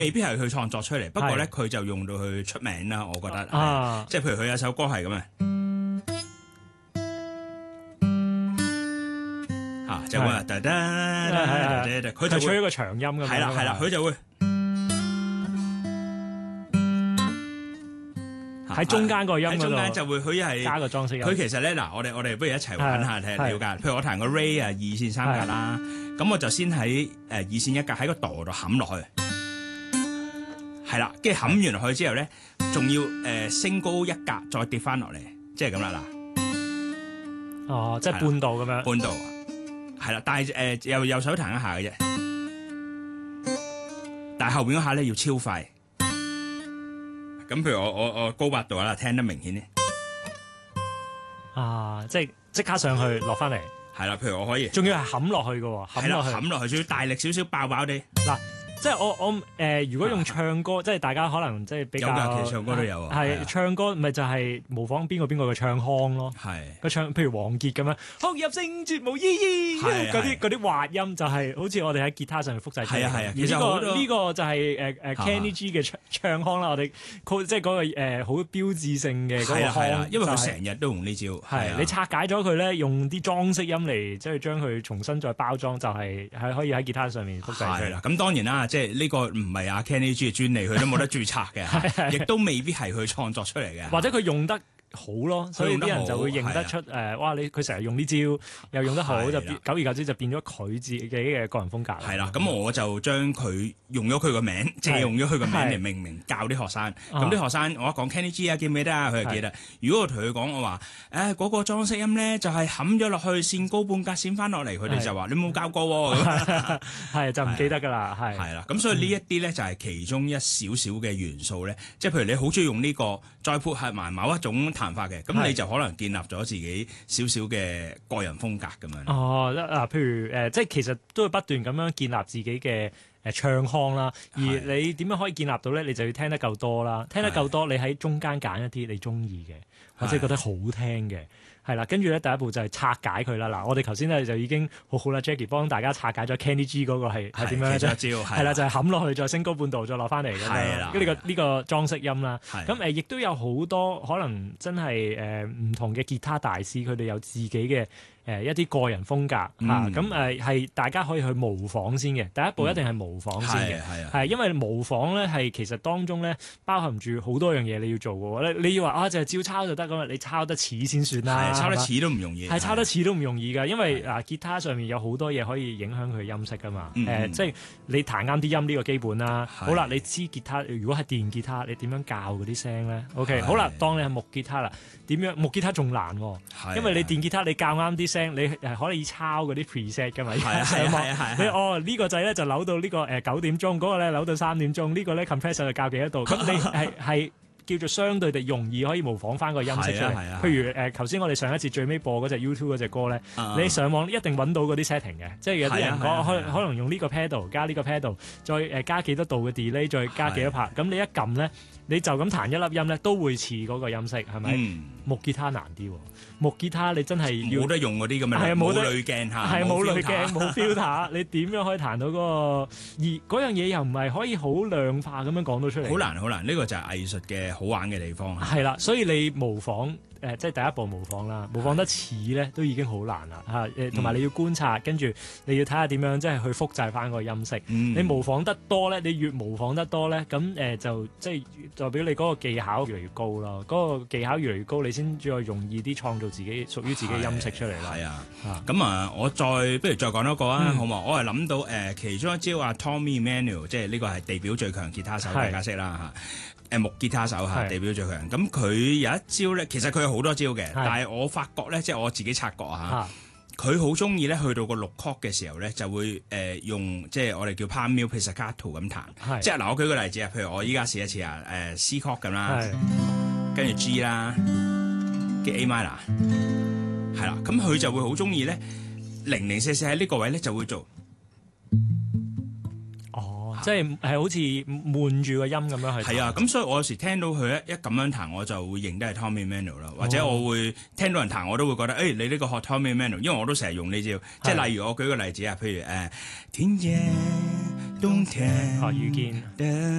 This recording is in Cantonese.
未必係佢創作出嚟，不過咧佢就用到佢出名啦，我覺得。即係譬如佢有首歌係咁啊，就會佢就吹一個長音咁樣。 係啦，佢就會喺中間個音嗰度， 喺中間就會佢係加個裝飾音。 佢其實咧嗱，我哋不如一齊玩下睇了解。譬如我彈個 Ray 二線三格啦，咁我就先喺二線一格喺個度冚落去，係啦，跟住冚完落去之後咧，仲要升高一格再跌翻落嚟，即係咁啦嗱。 哦，即係半度咁樣。 半度係啦，但係右手彈一下嘅啫，但係後邊嗰下咧要超快。咁譬如我高八度啦，聽得明顯啲。 即刻上去落翻嚟。 係啦，譬如我可以， 仲要係冚落去嘅喎， 冚落去，仲要大力少少，爆爆啲。 嗱，即係我如果用唱歌，即係大家可能即係比較有㗎，其實唱歌都有啊。 係唱歌，咪就係模仿邊個嘅唱腔咯。 係個唱，譬如王傑咁樣，哭入聲絕無意義，嗰啲滑音就係好似我哋喺吉他上面複製出嚟。 係啊， 其實呢個就係Kenny G 嘅唱腔啦。我哋即係嗰個好標誌性嘅嗰個腔， 因為佢成日都用呢招。係你拆解咗佢咧，用啲裝飾音嚟即係將佢重新再包裝，就係可以喺吉他上面複製出嚟。 係啦，咁當然啦。即係呢個唔係阿 Kenny G 嘅專利，佢都冇得註冊嘅，亦都未必係佢創作出嚟嘅， 或者佢用得好咯，所以啲人就會認得出哇！佢成日用呢招，又用得好，就久而久之就變咗佢自己嘅個人風格。 係啦，咁我就將佢用咗佢個名，借用咗佢個名嚟命名教啲學生。咁啲學生我一講 Kenny G 記唔記得啊？佢就記得。如果我同佢講我話嗰個裝飾音咧，就係冚咗落去，線高半格，線翻落嚟，佢哋就話你冇教過喎。 係就唔記得㗎啦。係啦，咁所以呢一啲咧就係其中一少少嘅元素咧，即係譬如你好中意用呢個，再配合埋某一種彈法嘅，咁你就可能建立咗自己少少嘅個人風格咁樣。 譬如即係其實都會不斷咁樣建立自己嘅唱腔啦。而你點樣可以建立到咧？你就要聽得夠多啦，聽得夠多，你喺中間揀一啲你中意嘅，或者覺得好聽嘅。係啦，跟住咧第一步就係拆解佢啦。嗱，我哋頭先咧就已經好好啦 ，Jackie 幫大家拆解咗 Kenny G 嗰個係點樣咧？ 其中一招係啦， 就係冚落去，再升高半度，再落翻嚟咁樣。係啦，呢個裝飾音啦。咁亦都有好多可能真係唔同嘅吉他大師，佢哋有自己嘅一啲個人風格嚇。咁係大家可以去模仿先嘅。第一步一定係模仿先嘅。係因為模仿咧係其實當中咧包含住好多樣嘢你要做嘅喎。你要話就係照抄就得咁，你抄得似先算啦。抄得似都唔容易，抄得似都唔容易㗎，因為吉他上面有好多嘢可以影響佢音色㗎嘛。即係你彈啱啲音呢個基本啦。好啦，你知吉他如果係電吉他，你點樣教嗰啲聲咧 ？OK， 好啦，當你係木吉他啦，點樣木吉他仲難喎？因為你電吉他你教啱啲聲，你可以抄嗰啲 preset 㗎嘛。你呢個掣咧就扭到呢個9點鐘，嗰個咧扭到3點鐘，呢個咧 compressor 就校幾多度，咁你係叫做相對地容易可以模仿翻個音色出嚟。譬如頭先我哋上一節最尾播嗰隻 YouTube 嗰隻歌咧，你上網一定揾到嗰啲 setting 嘅，即係有啲人講可能用呢個 pedal 加呢個 pedal， 再加幾多度嘅 delay， 再加幾多拍，咁你一撳咧，你就咁彈一粒音咧，都會似嗰個音色，係咪？木吉他難啲喎，木吉他你真係冇得用嗰啲咁嘅，冇濾鏡嚇， 係冇濾鏡冇 filter， 你點樣可以彈到嗰個？而嗰樣嘢又唔係可以好量化咁樣講到出嚟， 好難，呢個就係藝術嘅好玩嘅地方。 係啦，所以你模仿即係第一步模仿啦，模仿得似咧都已經好難啦嚇。同埋你要觀察，跟住你要睇下點樣即係去複製翻個音色。你模仿得多咧，你越模仿得多咧，咁就即係代表你嗰個技巧越嚟越高咯。嗰個技巧越嚟越高，你先再容易啲創造自己屬於自己嘅音色出嚟啦。 係啊，咁我不如再講多個啊，好嘛？我係諗到其中一招Tommy Emmanuel，即係呢個係地表最強吉他手，大家識啦嚇。木吉他手地表最強。咁佢有一招咧，其實佢有好多招嘅，但係我發覺咧，即係我自己察覺佢好中意咧，去到個6曲嘅時候咧，就會用即係我哋叫 palm mute pizzicato 咁彈。即係嗱，我舉個例子啊，譬如我依家試一次C 曲咁啦，跟住 G 啦，嘅 A minor， 係啦，咁佢就會好中意咧，零零舍舍喺呢個位咧就會做。 即係好似悶住個音咁樣去。 係啊，咁所以我有時聽到佢一咁樣彈，我就會認得係 Tommy Emmanuel 啦，或者我會聽到人彈，我都會覺得你呢個學 Tommy Emmanuel，因為我都成日用呢招。即係例如我舉個例子啊，譬如天野冬天遇見。